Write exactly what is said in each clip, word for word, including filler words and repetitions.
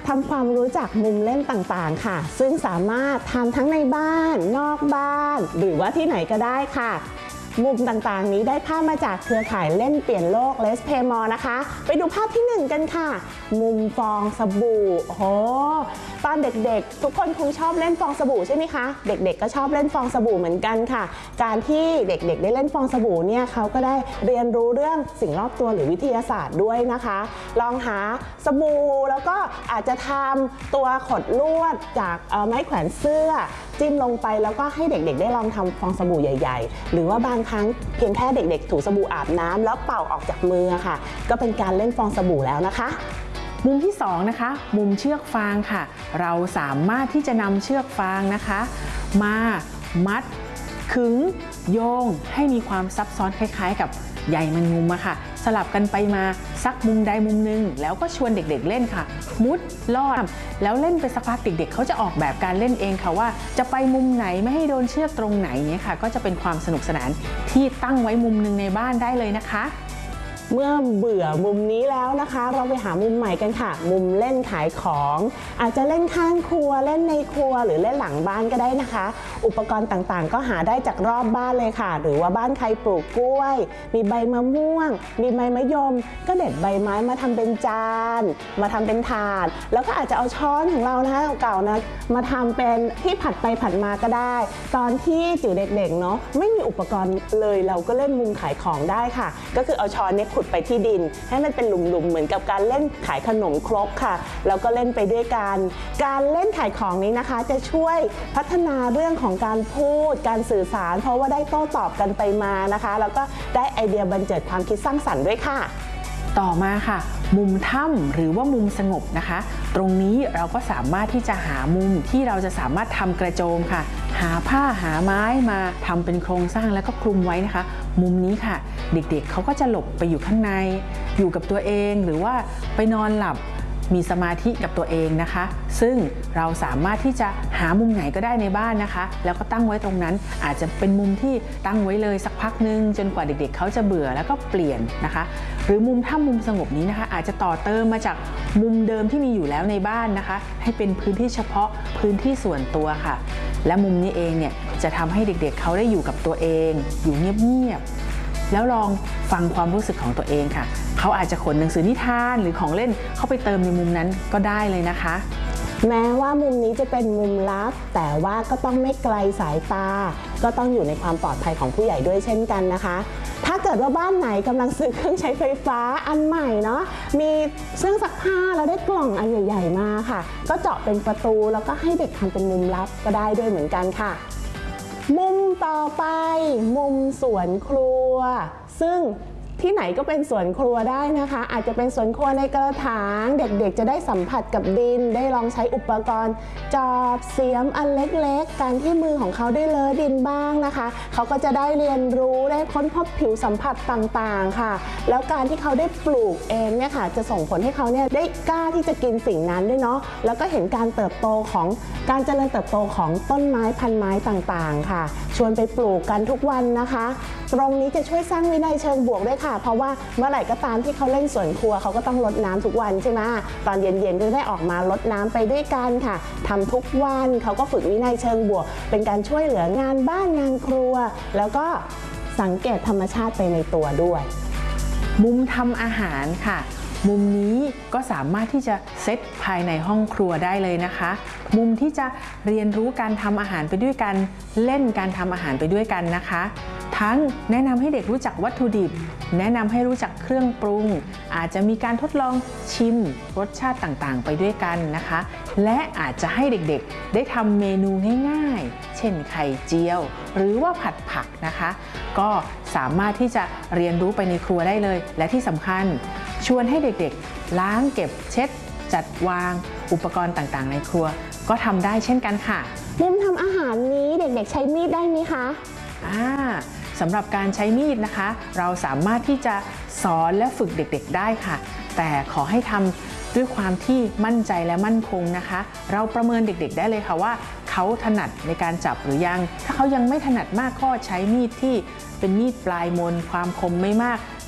ทำความรู้จักมุมเล่นต่างๆค่ะซึ่งสามารถทำทั้งในบ้านนอกบ้านหรือว่าที่ไหนก็ได้ค่ะมุมต่างๆนี้ได้ภาพมาจากเครือข่ายเล่นเปลี่ยนโลก Let's Play More นะคะไปดูภาพที่หนึ่งกันค่ะมุมฟองสบู่โอ้โหตอนเด็กๆทุกคนคงชอบเล่นฟองสบู่ใช่ไหมคะเด็กๆก็ชอบเล่นฟองสบู่เหมือนกันค่ะการที่เด็กๆได้เล่นฟองสบู่เนี่ยเขาก็ได้เรียนรู้เรื่องสิ่งรอบตัวหรือวิทยาศาสตร์ด้วยนะคะลองหาสบู่แล้วก็อาจจะทำตัวขดลวดจากไม้แขวนเสื้อจิ้มลงไปแล้วก็ให้เด็กๆได้ลองทำฟองสบู่ใหญ่ๆหรือว่าบางครั้งเพียงแค่เด็กๆถูสบู่อาบน้ำแล้วเป่าออกจากมือค่ะก็เป็นการเล่นฟองสบู่แล้วนะคะมุมที่สองนะคะมุมเชือกฟางค่ะเราสามารถที่จะนำเชือกฟางนะคะมามัดขึงโยงให้มีความซับซ้อนคล้ายๆกับใยแมงมุมอะค่ะสลับกันไปมาสักมุมใดมุมหนึ่งแล้วก็ชวนเด็กๆเล่นค่ะมุดลอดแล้วเล่นไปสักพักเด็กๆเขาจะออกแบบการเล่นเองค่ะว่าจะไปมุมไหนไม่ให้โดนเชือกตรงไหนเนี่ยค่ะก็จะเป็นความสนุกสนานที่ตั้งไว้มุมหนึ่งในบ้านได้เลยนะคะเมื่อเบื่อมุมนี้แล้วนะคะเราไปหามุมใหม่กันค่ะมุมเล่นขายของอาจจะเล่นข้างครัวเล่นในครัวหรือเล่นหลังบ้านก็ได้นะคะอุปกรณ์ต่างๆก็หาได้จากรอบบ้านเลยค่ะหรือว่าบ้านใครปลูกกล้วยมีใบมะม่วงมีใบมะยมก็เด็ดใบไม้มาทำเป็นจานมาทำเป็นถาดแล้วก็อาจจะเอาช้อนของเรานะคะเก่าๆนะมาทำเป็นที่ผัดไปผัดมาก็ได้ตอนที่จิ๋วเด็กๆเนาะไม่มีอุปกรณ์เลยเราก็เล่นมุมขายของได้ค่ะก็คือเอาช้อนเนี่ยขุดไปที่ดินให้มันเป็นหลุมๆเหมือนกับการเล่นขายขนมครกค่ะแล้วก็เล่นไปด้วยกันการเล่นขายของนี้นะคะจะช่วยพัฒนาเรื่องของการพูดการสื่อสารเพราะว่าได้โต้ตอบกันไปมานะคะแล้วก็ได้ไอเดียบันเจิดความคิดสร้างสรรค์ด้วยค่ะต่อมาค่ะมุมถ้ำหรือว่ามุมสงบนะคะตรงนี้เราก็สามารถที่จะหามุมที่เราจะสามารถทำกระโจมค่ะหาผ้าหาไม้มาทำเป็นโครงสร้างแล้วก็คลุมไว้นะคะมุมนี้ค่ะเด็กๆ เ, เขาก็จะหลบไปอยู่ข้างในอยู่กับตัวเองหรือว่าไปนอนหลับมีสมาธิกับตัวเองนะคะซึ่งเราสามารถที่จะหามุมไหนก็ได้ในบ้านนะคะแล้วก็ตั้งไว้ตรงนั้นอาจจะเป็นมุมที่ตั้งไว้เลยสักพักนึงจนกว่าเด็กๆเขาจะเบื่อแล้วก็เปลี่ยนนะคะหรือมุมถ้ำมุมสงบนี้นะคะอาจจะต่อเติมมาจากมุมเดิมที่มีอยู่แล้วในบ้านนะคะให้เป็นพื้นที่เฉพาะพื้นที่ส่วนตัวค่ะและมุมนี้เองเนี่ยจะทำให้เด็กๆ เ, เขาได้อยู่กับตัวเองอยู่เงียบๆแล้วลองฟังความรู้สึกของตัวเองค่ะเขาอาจจะขนหนังสือนิทานหรือของเล่นเข้าไปเติมในมุมนั้นก็ได้เลยนะคะแม้ว่ามุมนี้จะเป็นมุมลับแต่ว่าก็ต้องไม่ไกลสายตาก็ต้องอยู่ในความปลอดภัยของผู้ใหญ่ด้วยเช่นกันนะคะถ้าเกิดว่าบ้านไหนกำลังซื้อเครื่องใช้ไฟฟ้าอันใหม่เนาะมีเครื่องซักผ้าแล้วได้กล่องอันใหญ่ๆมาค่ะก็เจาะเป็นประตูแล้วก็ให้เด็กทำเป็นมุมลับก็ได้ด้วยเหมือนกันค่ะมุมต่อไปมุมสวนครัวซึ่งที่ไหนก็เป็นสวนครัวได้นะคะอาจจะเป็นสวนครัวในกระถางเด็กๆจะได้สัมผัสกับดินได้ลองใช้อุปกรณ์จอบเสียมอันเล็กๆการที่มือของเขาได้เลอะดินบ้างนะคะเขาก็จะได้เรียนรู้ได้ค้นพบผิวสัมผัสต่างๆค่ะแล้วการที่เขาได้ปลูกเองเนี่ยค่ะจะส่งผลให้เขาเนี่ยได้กล้าที่จะกินสิ่งนั้นด้วยเนาะแล้วก็เห็นการเติบโตของการเจริญเติบโตของต้นไม้พันไม้ต่างๆค่ะชวนไปปลูกกันทุกวันนะคะตรงนี้จะช่วยสร้างวินัยเชิงบวกด้วยค่ะเพราะว่าเมื่อไหร่ก็ตามที่เขาเล่นสวนครัวเขาก็ต้องรดน้ำทุกวันใช่ไหมตอนเย็นๆก็ได้ออกมารดน้ำไปด้วยกันค่ะทำทุกวันเขาก็ฝึกวินัยเชิงบวกเป็นการช่วยเหลืองานบ้านงานครัวแล้วก็สังเกตธรรมชาติไปในตัวด้วยมุมทำอาหารค่ะมุมนี้ก็สามารถที่จะเซตภายในห้องครัวได้เลยนะคะมุมที่จะเรียนรู้การทำอาหารไปด้วยกันเล่นการทำอาหารไปด้วยกันนะคะทั้งแนะนำให้เด็กรู้จักวัตถุดิบแนะนำให้รู้จักเครื่องปรุงอาจจะมีการทดลองชิมรสชาติต่างๆไปด้วยกันนะคะและอาจจะให้เด็กๆได้ทำเมนูง่ายๆเช่นไข่เจียวหรือว่าผัดผักนะคะก็สามารถที่จะเรียนรู้ไปในครัวได้เลยและที่สำคัญชวนให้เด็กๆล้างเก็บเช็ดจัดวางอุปกรณ์ต่างๆในครัวก็ทำได้เช่นกันค่ะมุมทำอาหารนี้เด็กๆใช้มีดได้ไหมคะอ่าสำหรับการใช้มีดนะคะเราสามารถที่จะสอนและฝึกเด็กๆได้ค่ะแต่ขอให้ทำด้วยความที่มั่นใจและมั่นคงนะคะเราประเมินเด็กๆได้เลยค่ะว่าเขาถนัดในการจับหรือยังถ้าเขายังไม่ถนัดมากก็ใช้มีดที่เป็นมีดปลายมนความคมไม่มาก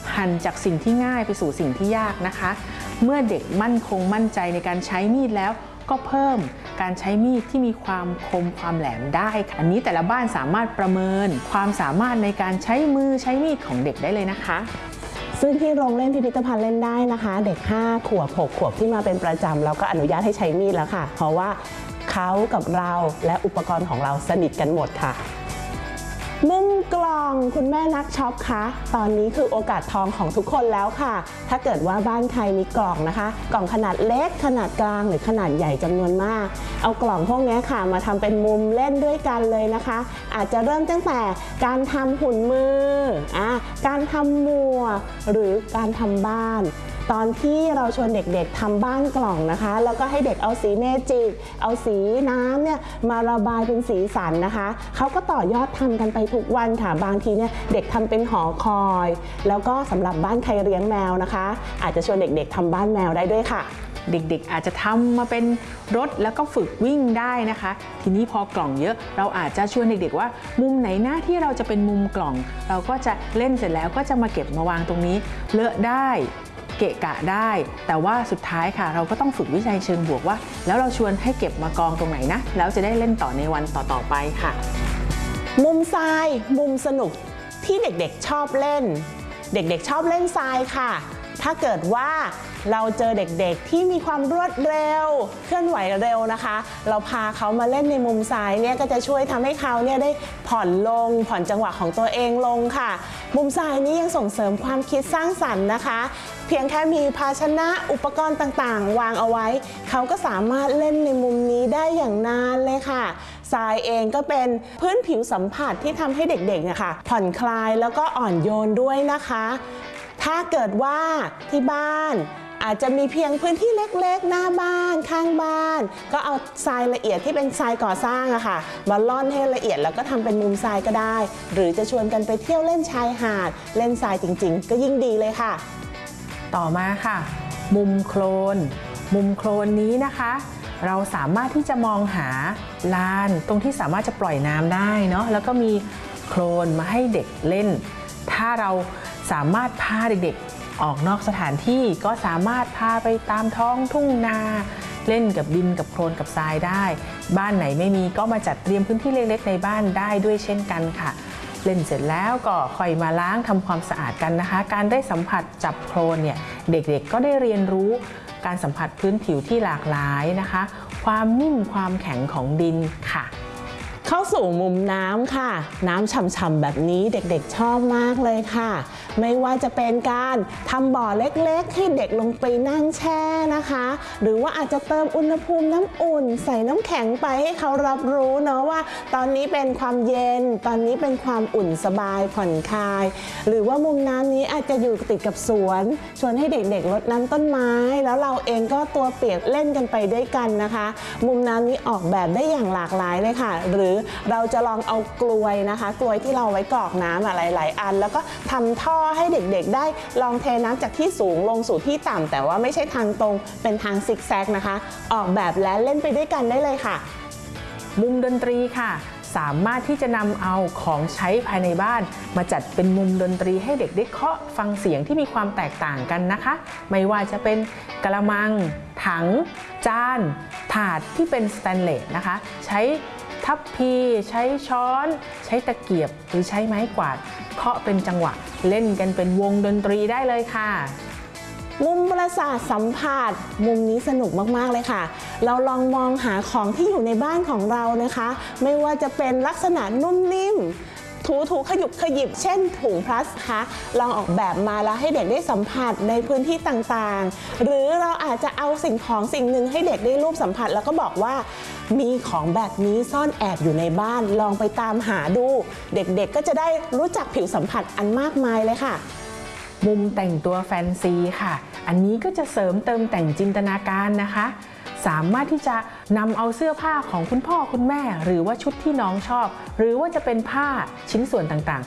หั่นจากสิ่งที่ง่ายไปสู่สิ่งที่ยากนะคะ เมื่อเด็กมั่นคงมั่นใจในการใช้มีดแล้วก็เพิ่มการใช้มีดที่มีความคมความแหลมได้อันนี้แต่ละบ้านสามารถประเมินความสามารถในการใช้มือใช้มีดของเด็กได้เลยนะคะซึ่งที่โรงเล่นพิพิธภัณฑ์เล่นได้นะคะเด็กห้าขวบหกขวบที่มาเป็นประจำเราก็อนุญาตให้ใช้มีดแล้วค่ะเพราะว่าเขากับเราและอุปกรณ์ของเราสนิทกันหมดค่ะมุมกล่องคุณแม่นักช็อปคะตอนนี้คือโอกาสทองของทุกคนแล้วค่ะถ้าเกิดว่าบ้านใครมีกล่องนะคะกล่องขนาดเล็กขนาดกลางหรือขนาดใหญ่จำนวนมากเอากล่องพวกนี้ค่ะมาทำเป็นมุมเล่นด้วยกันเลยนะคะอาจจะเริ่มตั้งแต่การทำหุ่นมืออ่ะการทำหมวกหรือการทำบ้านตอนที่เราชวนเด็กๆทำบ้านกล่องนะคะแล้วก็ให้เด็กเอาสีเมจิกเอาสีน้ำเนี่ยมาระบายเป็นสีสันนะคะเขาก็ต่อยอดทำกันไปทุกวันค่ะบางทีเนี่ยเด็กทำเป็นหอคอยแล้วก็สำหรับบ้านใครเลี้ยงแมวนะคะอาจจะชวนเด็กๆทำบ้านแมวได้ด้วยค่ะเด็กๆอาจจะทำมาเป็นรถแล้วก็ฝึกวิ่งได้นะคะทีนี้พอกล่องเยอะเราอาจจะชวนเด็กๆว่ามุมไหนหน้าที่เราจะเป็นมุมกล่องเราก็จะเล่นเสร็จแล้วก็จะมาเก็บมาวางตรงนี้เลอะได้เกะกะได้แต่ว่าสุดท้ายค่ะเราก็ต้องฝึกวิจัยเชิงบวกว่าแล้วเราชวนให้เก็บมากองตรงไหนนะแล้วจะได้เล่นต่อในวันต่อๆไปค่ะมุมทรายมุมสนุกที่เด็กๆชอบเล่นเด็กๆชอบเล่นทรายค่ะถ้าเกิดว่าเราเจอเด็กๆที่มีความรวดเร็วเคลื่อนไหวเร็วนะคะเราพาเขามาเล่นในมุมทรายเนี่ยก็จะช่วยทำให้เขาเนี่ยได้ผ่อนลงผ่อนจังหวะของตัวเองลงค่ะมุมทรายนี้ยังส่งเสริมความคิดสร้างสรรค์นะคะเพียงแค่มีภาชนะอุปกรณ์ต่างๆวางเอาไว้เขาก็สามารถเล่นในมุมนี้ได้อย่างนานเลยค่ะทรายเองก็เป็นพื้นผิวสัมผัสที่ทำให้เด็กๆนะคะผ่อนคลายแล้วก็อ่อนโยนด้วยนะคะถ้าเกิดว่าที่บ้านอาจจะมีเพียงพื้นที่เล็กๆหน้าบ้านข้างบ้านก็เอาทรายละเอียดที่เป็นทรายก่อสร้างอะค่ะมาล่อนให้ละเอียดแล้วก็ทำเป็นมุมทรายก็ได้หรือจะชวนกันไปเที่ยวเล่นชายหาดเล่นทรายจริงๆก็ยิ่งดีเลยค่ะต่อมาค่ะมุมโคลนมุมโคลนนี้นะคะเราสามารถที่จะมองหาลานตรงที่สามารถจะปล่อยน้ำได้เนาะแล้วก็มีโคลนมาให้เด็กเล่นถ้าเราสามารถพาเด็กๆออกนอกสถานที่ก็สามารถพาไปตามท้องทุ่งนาเล่นกับดินกับโคลนกับทรายได้บ้านไหนไม่มีก็มาจัดเตรียมพื้นที่เล็กๆในบ้านได้ด้วยเช่นกันค่ะเล่นเสร็จแล้วก็ค่อยมาล้างทำความสะอาดกันนะคะการได้สัมผัสจับโคลนเนี่ยเด็กๆก็ได้เรียนรู้การสัมผัสพื้นผิวที่หลากหลายนะคะความนิ่มความแข็งของดินค่ะเข้าสู่มุมน้ำค่ะน้ำฉ่ำๆแบบนี้เด็กๆชอบมากเลยค่ะไม่ว่าจะเป็นการทำบ่อเล็กๆให้เด็กลงไปนั่งแช่นะคะหรือว่าอาจจะเติมอุณหภูมิน้ำอุ่นใส่น้ำแข็งไปให้เขารับรู้เนาะว่าตอนนี้เป็นความเย็นตอนนี้เป็นความอุ่นสบายผ่อนคลายหรือว่ามุมน้ำนี้อาจจะอยู่ติดกับสวนชวนให้เด็กๆรดน้ำต้นไม้แล้วเราเองก็ตัวเปียกเล่นกันไปด้วยกันนะคะมุมน้ำนี้ออกแบบได้อย่างหลากหลายเลยค่ะหรือเราจะลองเอากลวยนะคะกลวยที่เราไว้กรอกน้ำหลายๆอันแล้วก็ทำท่อให้เด็กๆได้ลองเทน้ำจากที่สูงลงสู่ที่ต่ำแต่ว่าไม่ใช่ทางตรงเป็นทางซิกแซกนะคะออกแบบและเล่นไปด้วยกันได้เลยค่ะมุมดนตรีค่ะสามารถที่จะนำเอาของใช้ภายในบ้านมาจัดเป็นมุมดนตรีให้เด็กได้เคาะฟังเสียงที่มีความแตกต่างกันนะคะไม่ว่าจะเป็นกระมังถังจานถาดที่เป็นสแตนเลสนะคะใช้ทัพพีใช้ช้อนใช้ตะเกียบหรือใช้ไม้กวาดเคาะเป็นจังหวะเล่นกันเป็นวงดนตรีได้เลยค่ะมุมประสาทสัมผัสมุมนี้สนุกมากๆเลยค่ะเราลองมองหาของที่อยู่ในบ้านของเรานะคะไม่ว่าจะเป็นลักษณะนุ่มนิ่มถูถูขยุบขยิบเช่นถุงพลาสติกคะลองออกแบบมาแล้วให้เด็กได้สัมผัสในพื้นที่ต่างๆหรือเราอาจจะเอาสิ่งของสิ่งหนึ่งให้เด็กได้รูปสัมผัสแล้วก็บอกว่ามีของแบบนี้ซ่อนแอบอยู่ในบ้านลองไปตามหาดูเด็กๆก็จะได้รู้จักผิวสัมผัสอันมากมายเลยค่ะมุมแต่งตัวแฟนซีค่ะอันนี้ก็จะเสริมเติมแต่งจินตนาการนะคะสามารถที่จะนำเอาเสื้อผ้าของคุณพ่อคุณแม่หรือว่าชุดที่น้องชอบหรือว่าจะเป็นผ้าชิ้นส่วนต่าง